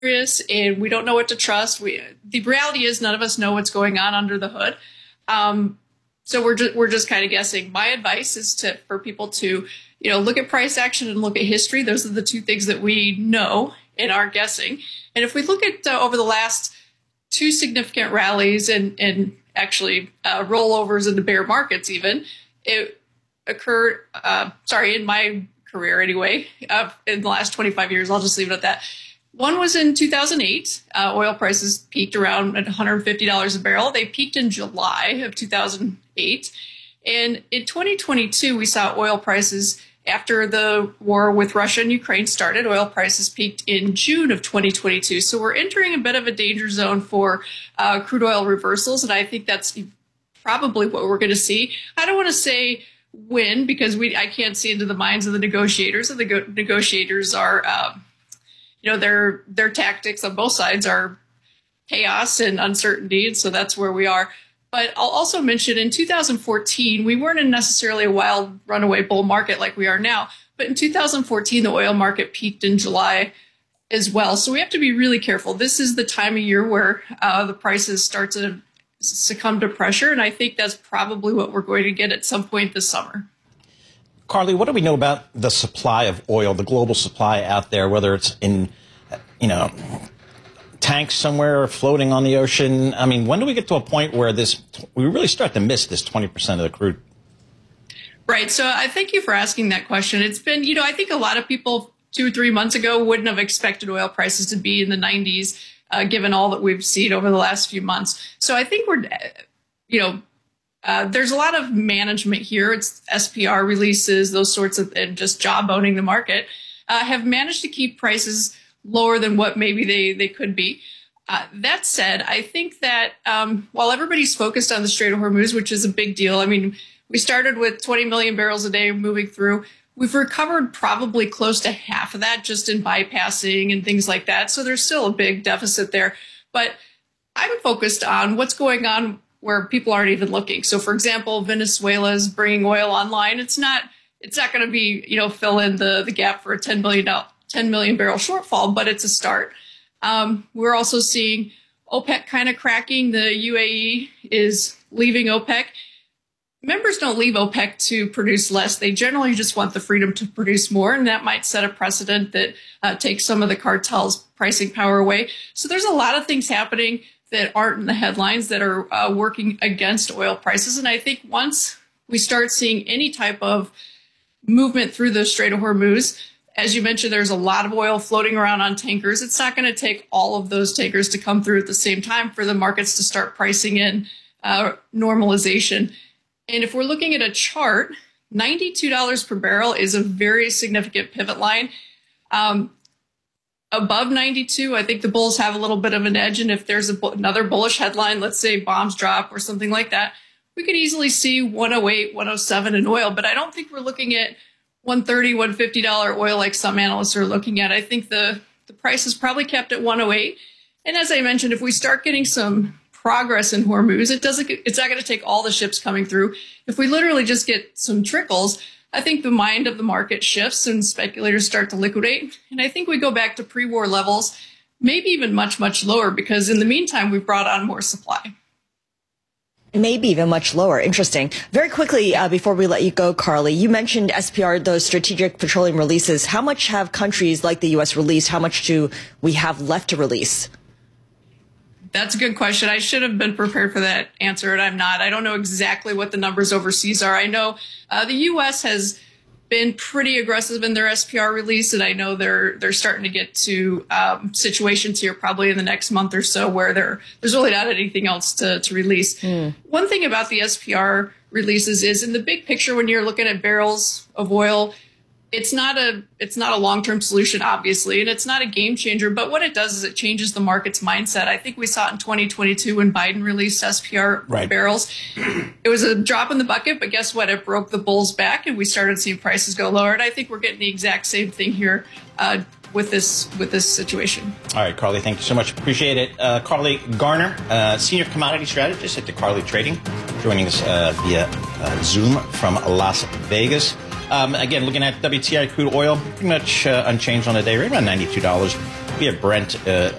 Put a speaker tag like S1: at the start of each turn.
S1: and we don't know what to trust. The reality is none of us know what's going on under the hood. So we're just kind of guessing. My advice is for people to, look at price action and look at history. Those are the two things that we know and are guessing. And if we look at over the last two significant rallies and actually rollovers into bear markets, even it occurred. In my career anyway, in the last 25 years, I'll just leave it at that. One was in 2008. Oil prices peaked around at $150 a barrel. They peaked in July of 2008. And in 2022, we saw oil prices, after the war with Russia and Ukraine started, oil prices peaked in June of 2022. So we're entering a bit of a danger zone for crude oil reversals. And I think that's probably what we're going to see. I don't want to say when, because I can't see into the minds of the negotiators. And the negotiators are... their tactics on both sides are chaos and uncertainty, and so that's where we are. But I'll also mention in 2014, we weren't in necessarily a wild runaway bull market like we are now, but in 2014, the oil market peaked in July as well. So we have to be really careful. This is the time of year where the prices start to succumb to pressure, and I think that's probably what we're going to get at some point this summer.
S2: Carly, what do we know about the supply of oil, the global supply out there, whether it's in, tanks somewhere or floating on the ocean? I mean, when do we get to a point where we really start to miss this 20% of the crude?
S1: Right. So I thank you for asking that question. It's been, I think a lot of people 2 or 3 months ago wouldn't have expected oil prices to be in the 90s, given all that we've seen over the last few months. So I think we're, there's a lot of management here. It's SPR releases, those sorts of, and just jawboning the market, have managed to keep prices lower than what maybe they could be. That said, I think that while everybody's focused on the Strait of Hormuz, which is a big deal, I mean, we started with 20 million barrels a day moving through. We've recovered probably close to half of that just in bypassing and things like that. So there's still a big deficit there. But I'm focused on what's going on where people aren't even looking. So, for example, Venezuela is bringing oil online. It's not going to be, fill in the gap for a 10 million barrel shortfall, but it's a start. We're also seeing OPEC kind of cracking. The UAE is leaving OPEC. Members don't leave OPEC to produce less. They generally just want the freedom to produce more, and that might set a precedent that takes some of the cartel's pricing power away. So there's a lot of things happening that aren't in the headlines that are working against oil prices. And I think once we start seeing any type of movement through the Strait of Hormuz, as you mentioned, there's a lot of oil floating around on tankers. It's not going to take all of those tankers to come through at the same time for the markets to start pricing in normalization. And if we're looking at a chart, $92 per barrel is a very significant pivot line. Above 92, I think the bulls have a little bit of an edge. And if there's another bullish headline, let's say bombs drop or something like that, we could easily see 108, 107 in oil. But I don't think we're looking at $130, $150 oil like some analysts are looking at. I think the price is probably kept at 108. And as I mentioned, if we start getting some progress in Hormuz, it's not going to take all the ships coming through. If we literally just get some trickles, I think the mind of the market shifts and speculators start to liquidate. And I think we go back to pre-war levels, maybe even much, much lower, because in the meantime, we've brought on more supply.
S3: Maybe even much lower. Interesting. Very quickly, before we let you go, Carly, you mentioned SPR, those strategic petroleum releases. How much have countries like the U.S. released? How much do we have left to release?
S1: That's a good question. I should have been prepared for that answer, and I'm not. I don't know exactly what the numbers overseas are. I know the U.S. has been pretty aggressive in their SPR release, and I know they're starting to get to situations here probably in the next month or so where there's really not anything else to release. One thing about the SPR releases is in the big picture when you're looking at barrels of oil, it's not a long-term solution, obviously, and it's not a game changer. But what it does is it changes the market's mindset. I think we saw it in 2022 when Biden released SPR barrels. It was a drop in the bucket, but guess what? It broke the bulls back, and we started seeing prices go lower. And I think we're getting the exact same thing here with this situation. All
S2: right, Carly, thank you so much. Appreciate it. Carly Garner, Senior Commodity Strategist at DeCarly Trading, joining us via Zoom from Las Vegas. Again, looking at WTI crude oil, pretty much unchanged on the day, right around $92 be a Brent